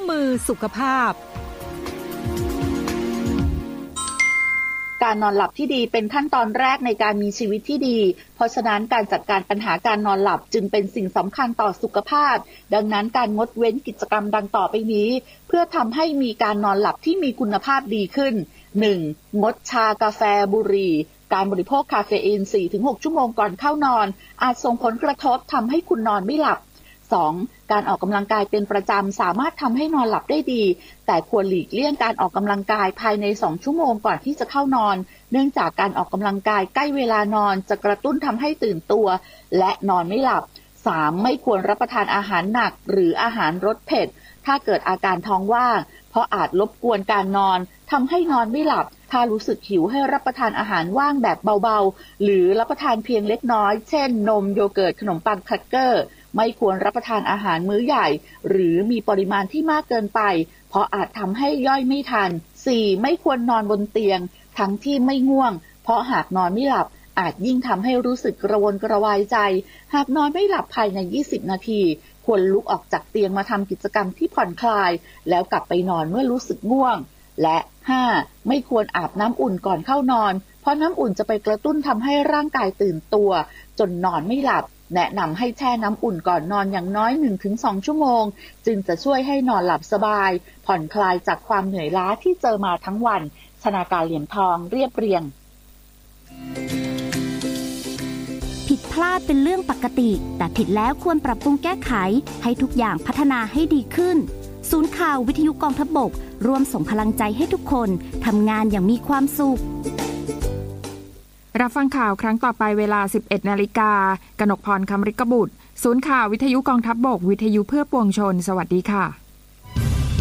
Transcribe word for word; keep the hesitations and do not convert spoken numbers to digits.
มือสุขภาพการนอนหลับที่ดีเป็นขั้นตอนแรกในการมีชีวิตที่ดีเพราะฉะนั้นการจัดการปัญหาการนอนหลับจึงเป็นสิ่งสำคัญต่อสุขภาพดังนั้นการงดเว้นกิจกรรมดังต่อไปนี้เพื่อทำให้มีการนอนหลับที่มีคุณภาพดีขึ้น หนึ่ง งดชากาแฟบุหรี่การบริโภคคาเฟอีน สี่ถึงหก ชั่วโมงก่อนเข้านอนอาจส่งผลกระทบทำให้คุณนอนไม่หลับสองการออกกำลังกายเป็นประจำสามารถทำให้นอนหลับได้ดีแต่ควรหลีกเลี่ยงการออกกำลังกายภายในสองชั่วโมงก่อนที่จะเข้านอนเนื่องจากการออกกำลังกายใกล้เวลานอนจะกระตุ้นทำให้ตื่นตัวและนอนไม่หลับสามไม่ควรรับประทานอาหารหนักหรืออาหารรสเผ็ดถ้าเกิดอาการท้องว่างเพราะอาจรบกวนการนอนทำให้นอนไม่หลับถ้ารู้สึกหิวให้รับประทานอาหารว่างแบบเบาๆหรือรับประทานเพียงเล็กน้อยเช่นนมโยเกิร์ตขนมปังแครกเกอร์ไม่ควรรับประทานอาหารมื้อใหญ่หรือมีปริมาณที่มากเกินไปเพราะอาจทำให้ย่อยไม่ทัน สี่. ไม่ควรนอนบนเตียงทั้งที่ไม่ง่วงเพราะหากนอนไม่หลับอาจยิ่งทำให้รู้สึกกระวนกระวายใจหากนอนไม่หลับภายในยี่สิบนาทีควรลุกออกจากเตียงมาทำกิจกรรมที่ผ่อนคลายแล้วกลับไปนอนเมื่อรู้สึกง่วงและ ห้า. ไม่ควรอาบน้ำอุ่นก่อนเข้านอนเพราะน้ำอุ่นจะไปกระตุ้นทำให้ร่างกายตื่นตัวจนนอนไม่หลับแนะนำให้แช่น้ำอุ่นก่อนนอนอย่างน้อย หนึ่งถึงสอง ชั่วโมงจึงจะช่วยให้นอนหลับสบายผ่อนคลายจากความเหนื่อยล้าที่เจอมาทั้งวันชนาการเหลี่ยมทองเรียบเรียงผิดพลาดเป็นเรื่องปกติแต่ผิดแล้วควรปรับปรุงแก้ไขให้ทุกอย่างพัฒนาให้ดีขึ้นศูนย์ข่าววิทยุกองทัพบกร่วมส่งพลังใจให้ทุกคนทำงานอย่างมีความสุขรับฟังข่าวครั้งต่อไปเวลา สิบเอ็ดนาฬิกา กนกพร คำฤกบุตรศูนย์ข่าววิทยุกองทัพบกวิทยุเพื่อปวงชนสวัสดีค่ะ